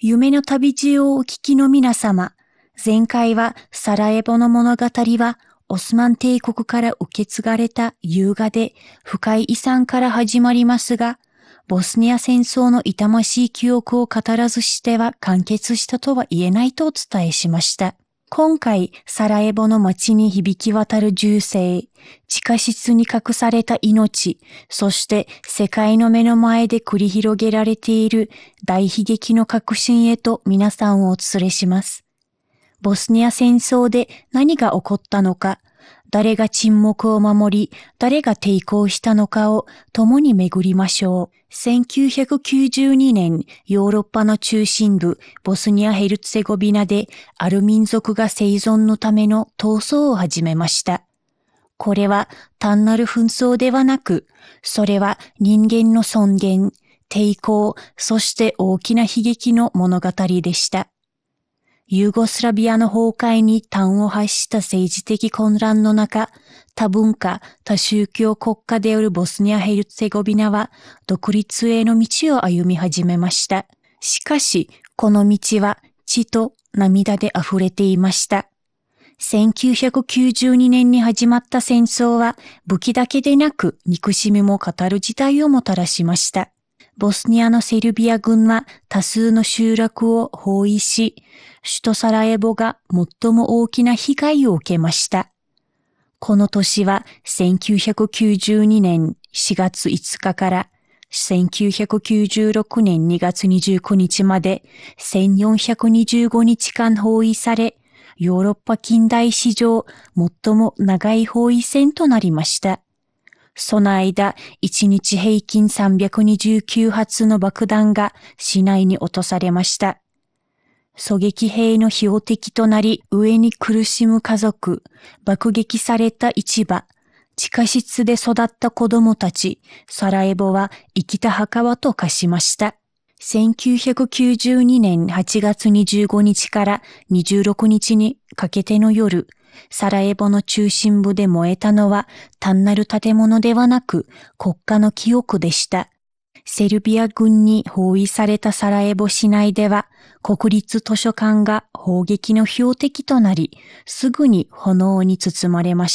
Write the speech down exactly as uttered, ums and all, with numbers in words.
夢の旅路をお聞きの皆様、前回はサラエボの物語はオスマン帝国から受け継がれた優雅で深い遺産から始まりますが、ボスニア戦争の痛ましい記憶を語らずしては完結したとは言えないとお伝えしました。今回、サラエボの街に響き渡る銃声、地下室に隠された命、そして世界の目の前で繰り広げられている大悲劇の核心へと皆さんをお連れします。ボスニア戦争で何が起こったのか、誰が沈黙を守り、誰が抵抗したのかを共に巡りましょう。せんきゅうひゃくきゅうじゅうにねん、ヨーロッパの中心部、ボスニア・ヘルツェゴビナで、ある民族が生存のための闘争を始めました。これは単なる紛争ではなく、それは人間の尊厳、抵抗、そして大きな悲劇の物語でした。ユーゴスラビアの崩壊に端を発した政治的混乱の中、多文化、多宗教国家であるボスニア・ヘルツェゴビナは独立への道を歩み始めました。しかし、この道は血と涙で溢れていました。せんきゅうひゃくきゅうじゅうにねんに始まった戦争は武器だけでなく憎しみも語る事態をもたらしました。ボスニアのセルビア軍は多数の集落を包囲し、首都サラエボが最も大きな被害を受けました。この年はせんきゅうひゃくきゅうじゅうにねんしがついつかからせんきゅうひゃくきゅうじゅうろくねんにがつにじゅうくにちまでせんよんひゃくにじゅうごにちかん包囲され、ヨーロッパ近代史上最も長い包囲戦となりました。その間、いちにち平均さんびゃくにじゅうきゅうはつの爆弾が市内に落とされました。狙撃兵の標的となり、飢えに苦しむ家族、爆撃された市場、地下室で育った子供たち、サラエボは生きた墓場と化しました。せんきゅうひゃくきゅうじゅうにねんはちがつにじゅうごにちからにじゅうろくにちにかけての夜、サラエボの中心部で燃えたのは単なる建物ではなく国家の記憶でした。セルビア軍に包囲されたサラエボ市内では国立図書館が砲撃の標的となり、すぐに炎に包まれました。